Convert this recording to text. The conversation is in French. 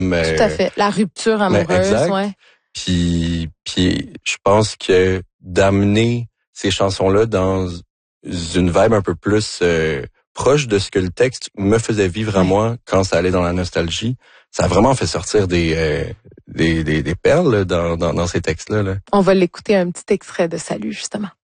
Mais, tout à fait. La rupture amoureuse, exact. ouais. Puis je pense que d'amener ces chansons-là dans une vibe un peu plus proche de ce que le texte me faisait vivre à moi quand ça allait dans la nostalgie, ça a vraiment fait sortir des perles dans ces textes-là. Là. On va l'écouter un petit extrait de Salut, justement.